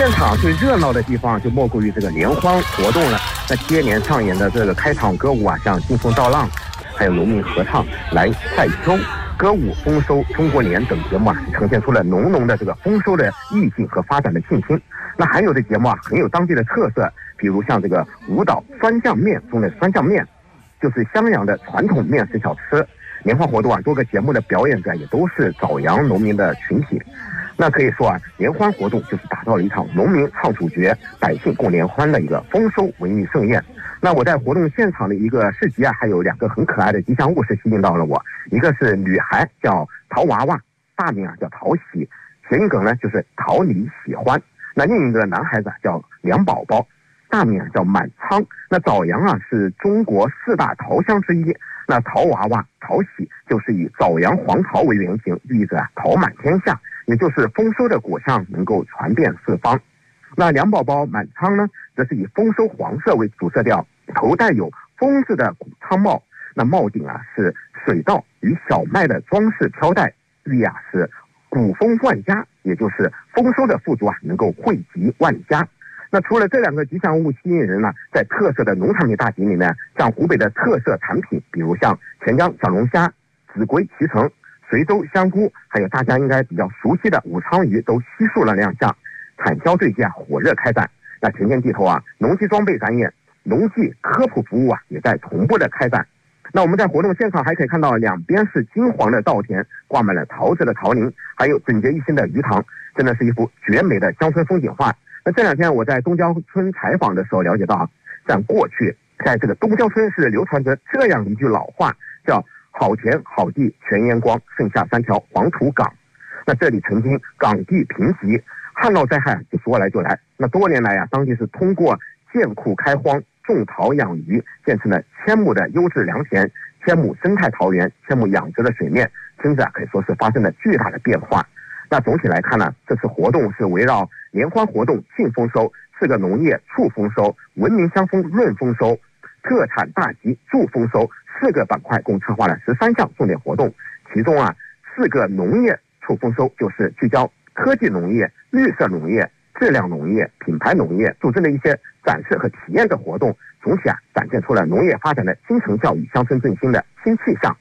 现场最热闹的地方就莫过于这个联欢活动了。那接连上演的这个开场歌舞啊，像劲风造浪，还有农民合唱来赛秋、歌舞丰收、中国年等节目啊，呈现出了浓浓的这个丰收的意境和发展的信心。那还有的节目啊，很有当地的特色，比如像这个舞蹈酸酱面中的酸酱面，就是襄阳的传统面食小吃。联欢活动啊，多个节目的表演者也都是枣阳农民的群体。那可以说啊，联欢活动就是打造了一场农民唱主角、百姓共联欢的一个丰收文艺盛宴。那我在活动现场的一个市集啊，还有2个很可爱的吉祥物是吸引到了我，一个是女孩叫陶娃娃，大名啊叫陶喜，谐音梗呢就是讨你喜欢。那另一个男孩子啊叫梁宝宝，大名啊叫满仓。那枣阳啊是中国4大桃乡之一，那陶娃娃、陶喜就是以枣阳黄桃为原型，寓意着桃满天下，也就是丰收的果相能够传遍四方。那梁宝宝、满仓呢，则是以丰收黄色为主色调，头戴有风字的谷仓帽，那帽顶啊是水稻与小麦的装饰飘带，寓意啊是谷丰万家，也就是丰收的富足啊能够惠及万家。那除了这2个吉祥物吸引人呢，在特色的农产品大集里呢，像湖北的特色产品，比如像钱江小龙虾、秭归脐橙、随州香菇，还有大家应该比较熟悉的武昌鱼都悉数了亮相。产销对接啊火热开展。那前线地头啊，农机装备展演、农技科普服务啊也在同步的开展。那我们在活动现场还可以看到，两边是金黄的稻田，挂满了桃子的桃林，还有整洁一新的鱼塘，真的是一幅绝美的乡村风景画。那这2天我在东郊村采访的时候了解到啊，像过去在这个东郊村是流传着这样一句老话，叫好田好地全烟光，剩下3条黄土岗。那这里曾经岗地贫瘠，旱涝灾害就说来就来。那多年来啊，当地是通过建库开荒、种桃养鱼，建成了1000亩的优质良田、1000亩生态桃园、1000亩养殖的水面，真的可以说是发生了巨大的变化。那总体来看呢，这次活动是围绕联欢活动庆丰收、4个农业促丰收、文明乡风润丰收、特产大集助丰收4个板块，共策划了13项重点活动。其中啊，4个农业促丰收就是聚焦科技农业、绿色农业、质量农业、品牌农业，组织了一些展示和体验的活动，总体啊展现出了农业发展的新成效与乡村振兴的新气象。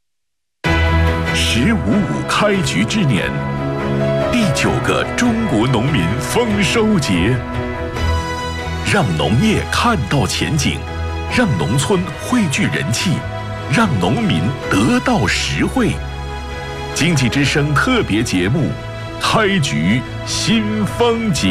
15.5开局之年，第9个中国农民丰收节，让农业看到前景，让农村汇聚人气，让农民得到实惠。经济之声特别节目，开局新风景。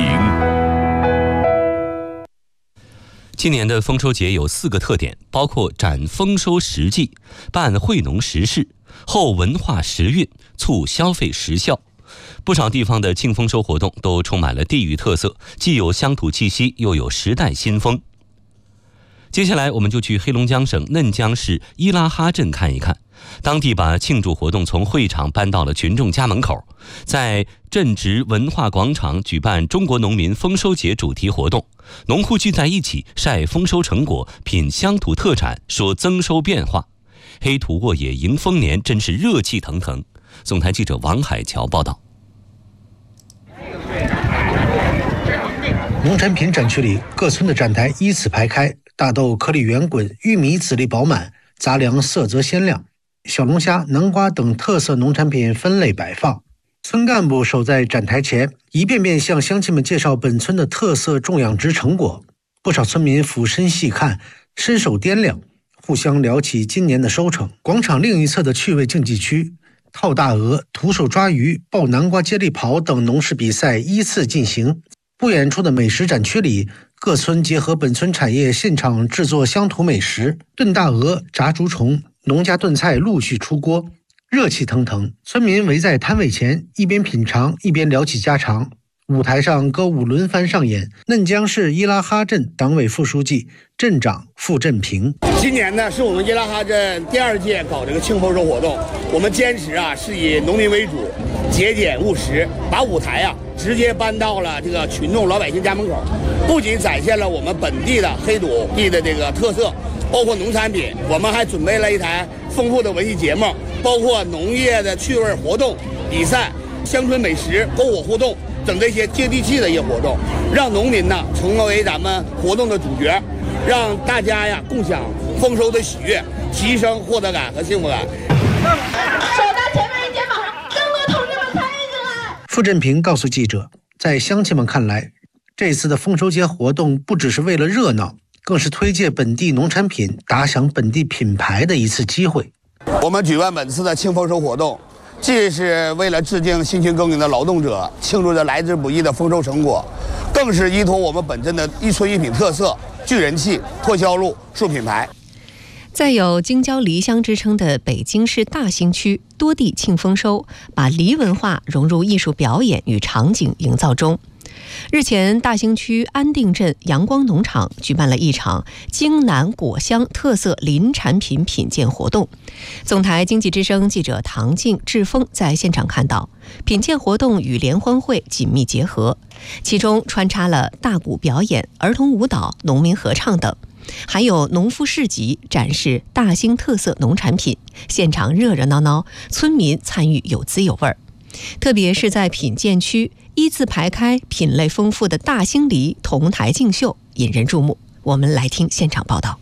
今年的丰收节有4个特点，包括展丰收实际、办惠农实事、后文化时运、促消费实效。不少地方的庆丰收活动都充满了地域特色，既有乡土气息，又有时代新风。接下来我们就去黑龙江省嫩江市伊拉哈镇看一看，当地把庆祝活动从会场搬到了群众家门口，在镇直文化广场举办中国农民丰收节主题活动，农户聚在一起晒丰收成果，品乡土特产，说增收变化。黑土沃野迎丰年，真是热气腾腾。总台记者王海桥报道。 农产品展区里，各村的展台依次排开，大豆颗粒圆滚，玉米籽粒饱满，杂粮色泽鲜亮，小龙虾、南瓜等特色农产品分类摆放。村干部守在展台前，一遍遍向乡亲们介绍本村的特色种养殖成果。不少村民俯身细看，伸手掂量，互相聊起今年的收成。广场另一侧的趣味竞技区，套大鹅、徒手抓鱼、抱南瓜接力跑等农事比赛依次进行。不远处的美食展区里，各村结合本村产业，现场制作乡土美食，炖大鹅、炸竹虫，农家炖菜陆续出锅，热气腾腾。村民围在摊位前，一边品尝一边聊起家常。舞台上歌舞轮番上演，嫩江市伊拉哈镇党委副书记、镇长傅振平。 今年呢，是我们伊拉哈镇第2届搞这个庆丰收活动，我们坚持是以农民为主，节俭务实，把舞台直接搬到了这个群众老百姓家门口，不仅展现了我们本地的黑土地的这个特色，包括农产品，我们还准备了一台丰富的文艺节目，包括农业的趣味活动比赛、乡村美食、篝火互动， 整这些接地气的一些活动，让农民呢成为咱们活动的主角，让大家呀共享丰收的喜悦，提升获得感和幸福感。 守在前面一肩膀，更多同志们参与进来。 傅振平告诉记者，在乡亲们看来，这次的丰收节活动不只是为了热闹，更是推介本地农产品、打响本地品牌的一次机会。 我们举办本次的庆丰收活动，既是为了致敬辛勤耕耘的劳动者，庆祝着来之不易的丰收成果，更是依托我们本镇的一村一品特色、聚人气、拓销路、树品牌。 在有京郊梨乡之称的北京市大兴区，多地庆丰收，把梨文化融入艺术表演与场景营造中。日前，大兴区安定镇阳光农场举办了一场京南果香特色林产品品鉴活动。总台经济之声记者唐静、志峰在现场看到，品鉴活动与联欢会紧密结合，其中穿插了大鼓表演、儿童舞蹈、农民合唱等，还有农夫市集展示大兴特色农产品，现场热热闹闹，村民参与有滋有味。特别是在品鉴区，一字排开、品类丰富的大兴梨同台竞秀，引人注目。我们来听现场报道。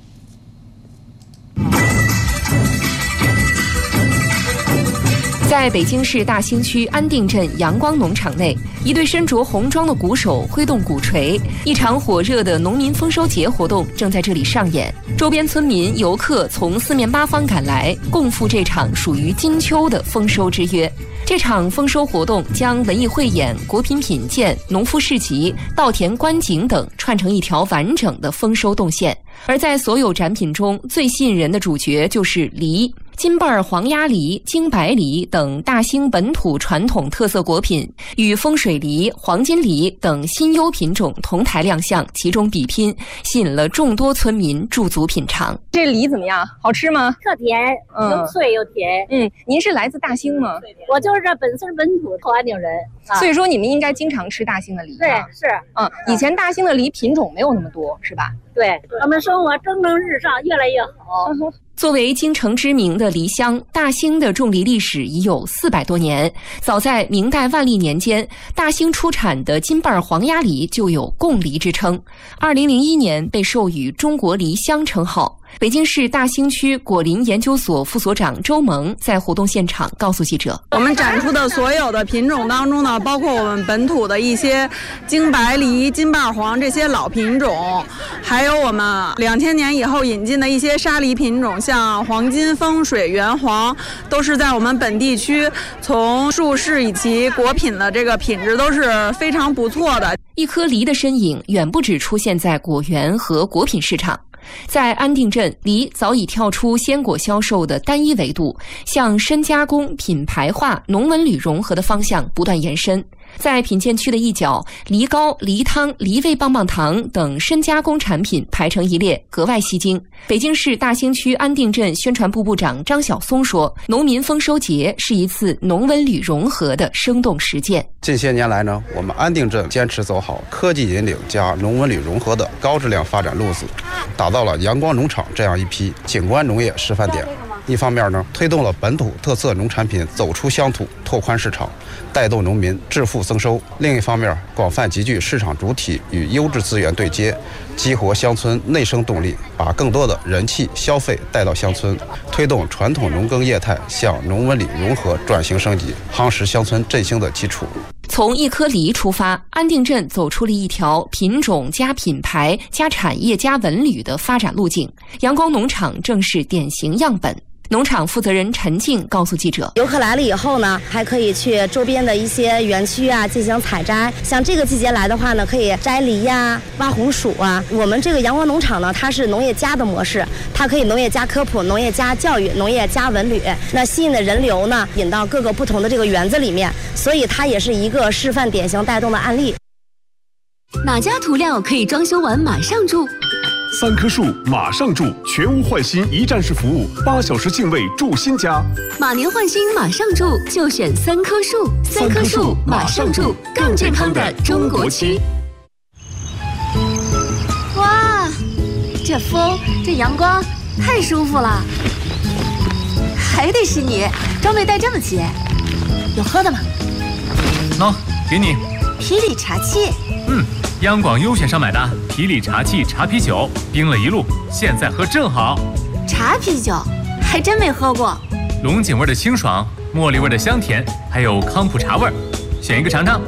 在北京市大兴区安定镇阳光农场内，一对身着红装的鼓手挥动鼓槌，一场火热的农民丰收节活动正在这里上演。周边村民、游客从四面八方赶来，共赴这场属于金秋的丰收之约。这场丰收活动将文艺汇演、果品品鉴、农夫市集、稻田观景等串成一条完整的丰收动线。而在所有展品中，最吸引人的主角就是梨。金瓣黄鸭梨、京白梨等大兴本土传统特色果品与风水梨、黄金梨等新优品种同台亮相，其中比拼，吸引了众多村民驻足品尝。 这梨怎么样？好吃吗？ 特甜，又脆又甜。 您是来自大兴吗？ 我就是这本村本土后安定人， 所以说你们应该经常吃大兴的梨。 对，是。 以前大兴的梨品种没有那么多，是吧？ 对，我们生活蒸蒸日上，越来越好。 作为京城知名的梨乡，大兴的种梨历史已有400多年。早在明代万历年间，大兴出产的金瓣黄鸭梨就有贡梨之称。2001年被授予中国梨乡称号。北京市大兴区果林研究所副所长周萌在活动现场告诉记者， 我们展出的所有的品种当中呢，包括我们本土的一些京白梨、金瓣黄这些老品种，还有我们2000年以后引进的一些沙梨品种，像黄金、风水、圆黄，都是在我们本地区从树势以及果品的这个品质都是非常不错的。 一颗梨的身影远不止出现在果园和果品市场。在安定镇，梨早已跳出鲜果销售的单一维度，向深加工、品牌化、农文旅融合的方向不断延伸。在品鉴区的一角，梨膏、梨汤、梨味棒棒糖等深加工产品排成一列，格外吸睛。北京市大兴区安定镇宣传部部长张晓松说，农民丰收节是一次农文旅融合的生动实践。 近些年来呢，我们安定镇坚持走好科技引领加农文旅融合的高质量发展路子，打造了阳光农场这样一批景观农业示范点。一方面呢，推动了本土特色农产品走出乡土，拓宽市场，带动农民致富增收；另一方面，广泛集聚市场主体与优质资源对接，激活乡村内生动力，把更多的人气消费带到乡村，推动传统农耕业态向农文旅融合转型升级，夯实乡村振兴的基础。 从一颗梨出发，安定镇走出了一条品种加品牌加产业加文旅的发展路径。阳光农场正是典型样本。农场负责人陈静告诉记者， 游客来了以后呢，还可以去周边的一些园区啊进行采摘。像这个季节来的话呢，可以摘梨呀、挖红薯啊。我们这个阳光农场呢，它是农业加的模式，它可以农业加科普、农业加教育、农业加文旅。那吸引的人流呢，引到各个不同的这个园子里面，所以它也是一个示范典型带动的案例。 哪家涂料可以装修完马上住 ？3棵树马上住，全屋换新一站式服务，8小时净位住新家。 马年换新马上住，就选3棵树。3棵树马上住，更健康的中国区。 哇，这风，这阳光，太舒服了。还得是你，装备带这么齐，有喝的吗？ 喏， 给你。 啤酒茶器。 央广优选上买的啤酒茶器茶啤酒，冰了一路，现在喝正好。 茶啤酒还真没喝过。 龙井味的清爽，茉莉味的香甜，还有康普茶味，选一个尝尝。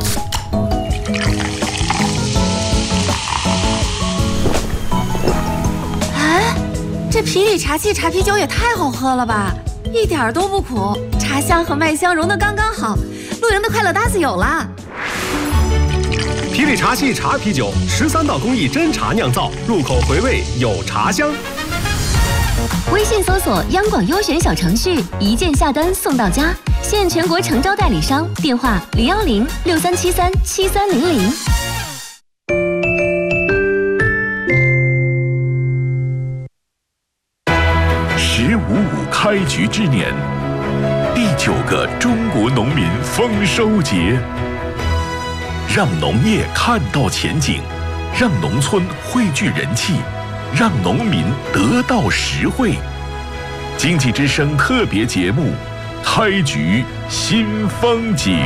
这啤酒茶器茶啤酒也太好喝了吧，一点都不苦，茶香和麦香融得刚刚好，露营的快乐搭子有了。 啤酒茶器茶啤酒，13道工艺真茶酿造，入口回味有茶香。 微信搜索央广优选小程序，一键下单送到家，现全国诚招代理商，电话010-6373-7300。 15.5开局之年，第9个中国农民丰收节，让农业看到前景，让农村汇聚人气，让农民得到实惠。经济之声特别节目，开局新风景。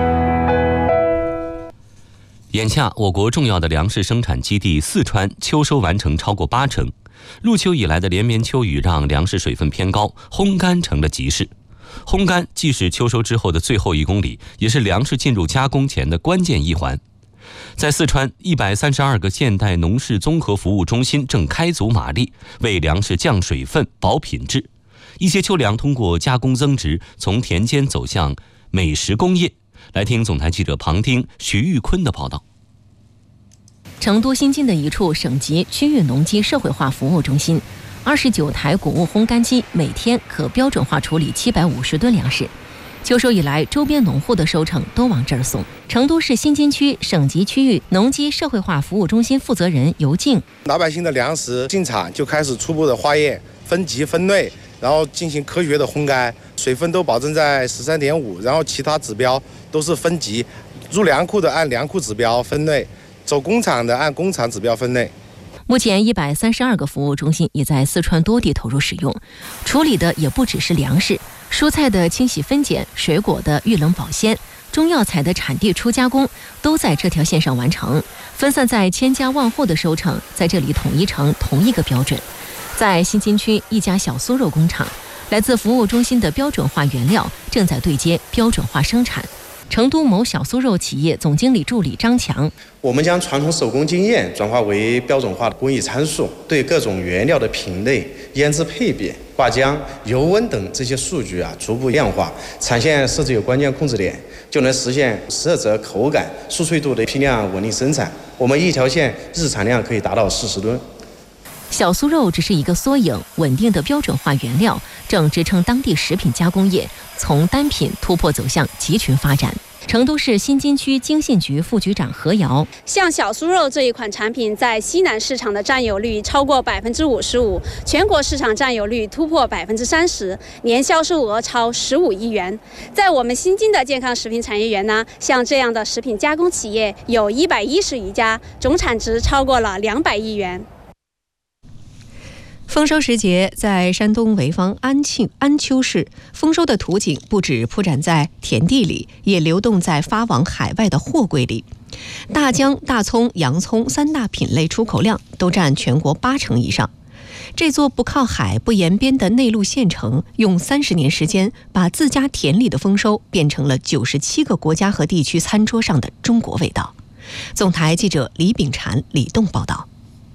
眼下，我国重要的粮食生产基地四川秋收完成超过80%。入秋以来的连绵秋雨让粮食水分偏高，烘干成了急事。烘干既是秋收之后的最后1公里，也是粮食进入加工前的关键一环。在四川，132个现代农事综合服务中心正开足马力，为粮食降水分、保品质。一些秋粮通过加工增值，从田间走向美食工业。来听总台记者庞丁、徐玉坤的报道。 成都新建的一处省级区域农机社会化服务中心，29台谷物烘干机每天可标准化处理750吨粮食。秋收以来，周边农户的收成都往这儿送。成都市新津区省级区域农机社会化服务中心负责人尤静： 老百姓的粮食进场就开始初步的化验、分级分类，然后进行科学的烘干，水分都保证在13.5，然后其他指标都是分级，入粮库的按粮库指标分类，走工厂的按工厂指标分类。 目前132个服务中心也在四川多地投入使用，处理的也不只是粮食，蔬菜的清洗分拣、水果的预冷保鲜、中药材的产地初加工，都在这条线上完成。分散在千家万户的收成，在这里统一成同一个标准。在新津区一家小酥肉工厂，来自服务中心的标准化原料正在对接标准化生产。成都某小酥肉企业总经理助理张强： 我们将传统手工经验转化为标准化的工艺参数，对各种原料的品类、腌制配比、挂浆、油温等这些数据逐步量化，产线设置有关键控制点，就能实现色泽、口感、酥脆度的批量稳定生产。我们一条线日产量可以达到40吨。 小酥肉只是一个缩影，稳定的标准化原料正支撑当地食品加工业从单品突破走向集群发展。成都市新津区经信局副局长何瑶： 像小酥肉这一款产品在西南市场的占有率超过55%，全国市场占有率突破30%，年销售额超15亿元。在我们新津的健康食品产业园呢，像这样的食品加工企业有110余家，总产值超过了200亿元。 丰收时节，在山东潍坊安丘市，丰收的图景不止铺展在田地里，也流动在发往海外的货柜里。大姜、大葱、洋葱3大品类出口量都占全国80%以上。这座不靠海、不沿边的内陆县城，用30年时间，把自家田里的丰收变成了97个国家和地区餐桌上的中国味道。总台记者李炳婵、李栋报道。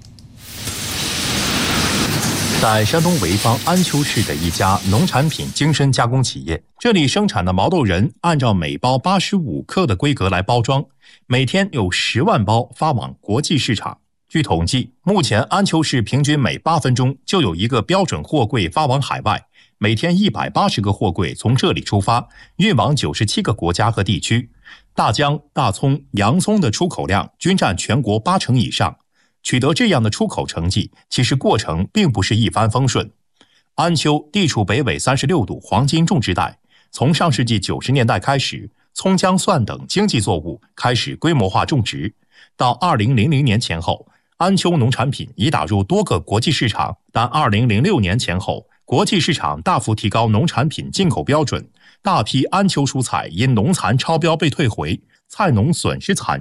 在山东潍坊安丘市的一家农产品精深加工企业，这里生产的毛豆仁按照每包85克的规格来包装，每天有10万包发往国际市场。据统计，目前安丘市平均每8分钟就有一个标准货柜发往海外，每天180个货柜从这里出发，运往97个国家和地区。大姜、大葱、洋葱的出口量均占全国80%以上。取得这样的出口成绩，其实过程并不是一帆风顺。安丘地处北纬36度黄金种植带，从上世纪90年代开始，葱姜蒜等经济作物开始规模化种植。到2000年前后，安丘农产品已打入多个国际市场，但2006年前后，国际市场大幅提高农产品进口标准，大批安丘蔬菜因农残超标被退回。 菜农损失惨